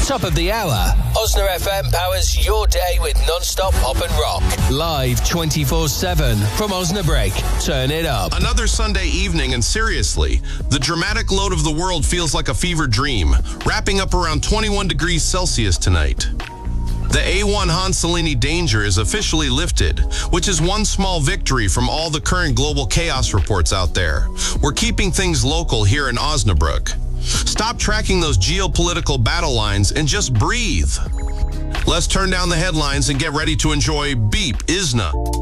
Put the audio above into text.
Top of the hour, Osna FM powers your day with non-stop pop and rock. Live 24/7 from Osnabrück. Turn it up. Another Sunday evening, and seriously, the dramatic load of the world feels like a fever dream, wrapping up around 21 degrees Celsius tonight. The A1 Hansalini danger is officially lifted, which is one small victory from all the current global chaos reports out there. We're keeping things local here in Osnabrück. Stop tracking those geopolitical battle lines and just breathe. Let's turn down the headlines and get ready to enjoy Beep Isna.